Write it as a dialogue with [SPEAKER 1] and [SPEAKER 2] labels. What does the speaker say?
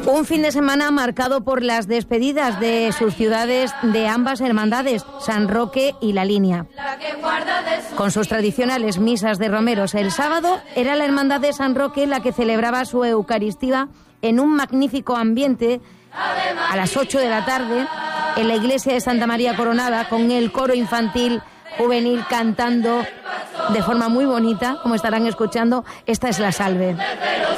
[SPEAKER 1] Un fin de semana marcado por las despedidas de sus ciudades de ambas hermandades, San Roque y La Línea. Con sus tradicionales misas de romeros el sábado, era la hermandad de San Roque la que celebraba su Eucaristía en un magnífico ambiente a las 8 de la tarde en la iglesia de Santa María Coronada, con el coro infantil juvenil cantando de forma muy bonita, como estarán escuchando. Esta es la Salve.